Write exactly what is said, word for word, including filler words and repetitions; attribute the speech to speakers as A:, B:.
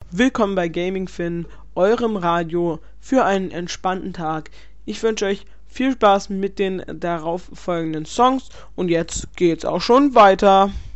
A: Willkommen bei Gaming Fin, eurem Radio für einen entspannten Tag. Ich wünsche euch viel Spaß mit den darauf folgenden Songs und jetzt geht's auch schon weiter.